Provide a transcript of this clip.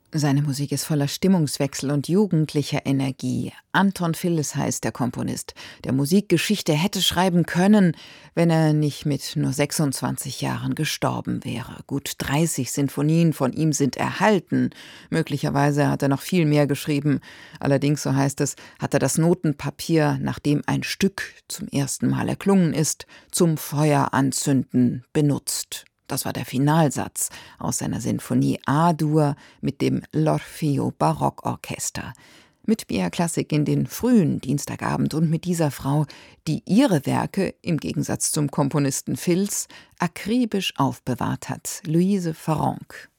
Seine Musik ist voller Stimmungswechsel und jugendlicher Energie. Anton Phillis heißt der Komponist, der Musikgeschichte hätte schreiben können, wenn er nicht mit nur 26 Jahren gestorben wäre. Gut 30 Sinfonien von ihm sind erhalten. Möglicherweise hat er noch viel mehr geschrieben. Allerdings, so heißt es, hat er das Notenpapier, nachdem ein Stück zum ersten Mal erklungen ist, zum Feueranzünden benutzt. Das war der Finalsatz aus seiner Sinfonie A-Dur mit dem L'Orfeo Barockorchester. Mit BR Klassik in den frühen Dienstagabend und mit dieser Frau, die ihre Werke, im Gegensatz zum Komponisten Fils, akribisch aufbewahrt hat, Louise Farrenc.